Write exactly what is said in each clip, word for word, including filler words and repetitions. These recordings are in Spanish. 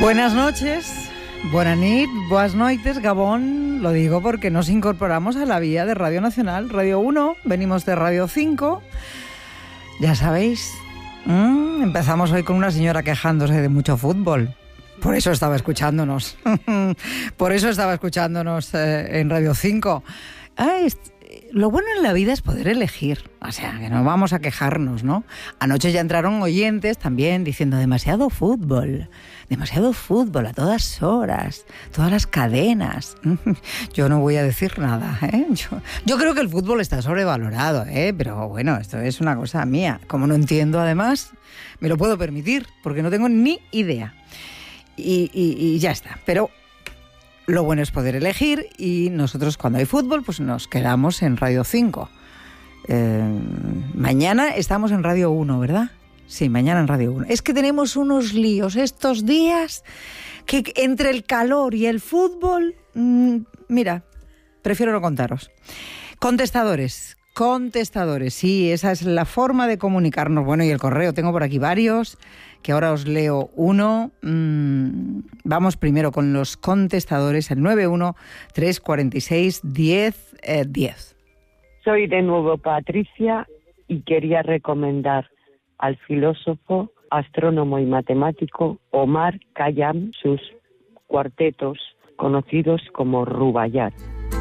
Buenas noches, buenas nit, buenas noites, Gabón. Lo digo porque nos incorporamos a la vía de Radio Nacional, Radio uno, venimos de Radio cinco. Ya sabéis, mmm, empezamos hoy con una señora quejándose de mucho fútbol. Por eso estaba escuchándonos. Por eso estaba escuchándonos eh, en Radio cinco. Ah, es, lo bueno en la vida es poder elegir. O sea, que no vamos a quejarnos, ¿no? Anoche ya entraron oyentes también diciendo demasiado fútbol. Demasiado fútbol a todas horas. Todas las cadenas. Yo no voy a decir nada, ¿eh? Yo, yo creo que el fútbol está sobrevalorado, ¿eh? Pero bueno, esto es una cosa mía. Como no entiendo, además, me lo puedo permitir, porque no tengo ni idea. Y, y, y ya está. Pero lo bueno es poder elegir y nosotros cuando hay fútbol pues nos quedamos en Radio cinco. Eh, mañana estamos en Radio uno, ¿verdad? Sí, mañana en Radio uno. Es que tenemos unos líos estos días que entre el calor y el fútbol, mmm, mira, prefiero no contaros. Contestadores, contestadores, sí, esa es la forma de comunicarnos. Bueno, y el correo, tengo por aquí varios, que ahora os leo uno. Mm, vamos primero con los contestadores, el nueve uno tres cuatro seis diez diez. Soy de nuevo Patricia y quería recomendar al filósofo, astrónomo y matemático Omar Khayyam sus cuartetos conocidos como Rubaiyat.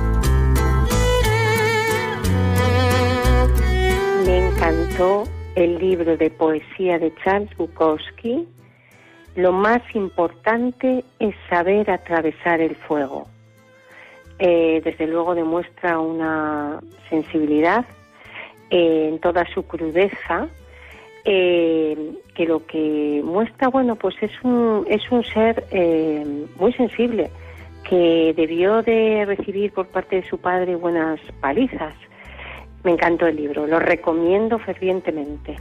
Me encantó el libro de poesía de Charles Bukowski. Lo más importante es saber atravesar el fuego. Eh, desde luego demuestra una sensibilidad eh, en toda su crudeza, eh, que lo que muestra, bueno, pues es un, es un ser eh, muy sensible, que debió de recibir por parte de su padre buenas palizas. Me encantó el libro, lo recomiendo fervientemente.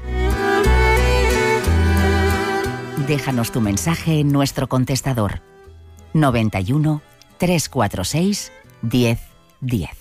Déjanos tu mensaje en nuestro contestador noventa y uno tres cuatro seis diez diez.